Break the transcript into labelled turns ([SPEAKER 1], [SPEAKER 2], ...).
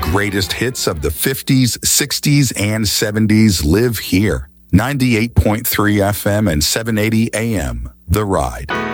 [SPEAKER 1] greatest hits of the 50s, 60s, and 70s live here. 98.3 FM and 780 AM, The Ride.